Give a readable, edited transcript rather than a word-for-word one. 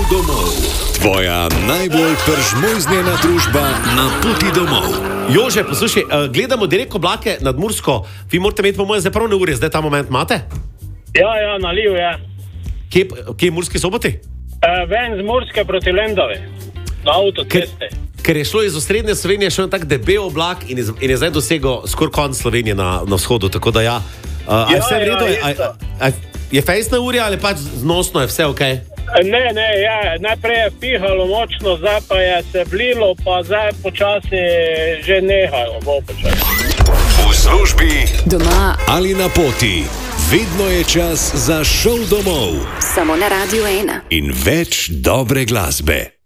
domov. Tvoja najbolj peržmojznjena družba na poti domov. Jože, poslušaj, gledamo direkt oblake nad Mursko. Vi morate imeti po mojem zdaj prav neurje, zdaj ta moment imate? Ja, naliv je. Kje je Murski Soboti? Ven z Murske proti Lendavi, na avtoceste. Ker je šlo iz osrednje Slovenije še en tak debel oblak in je zdaj dosegel skoraj konc Slovenije na vzhodu, tako da ja. Je vse v redu? Je fejsna urja ali pač znosno, je vse ok? Ne, najprej je pihalo močno, zdaj pa je se blilo, pa zdaj počasi že nehajo, bo počasi. V službi, doma ali na poti, vedno je čas za šov domov. Samo na Radio 1. In več dobre glasbe.